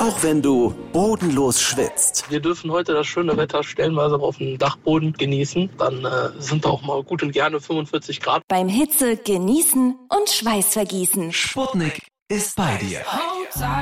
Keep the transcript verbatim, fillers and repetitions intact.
Auch wenn du bodenlos schwitzt. Wir dürfen heute das schöne Wetter stellenweise auf dem Dachboden genießen. Dann äh, sind auch mal gut und gerne fünfundvierzig Grad. Beim Hitze genießen und Schweiß vergießen. Sputnik ist bei dir.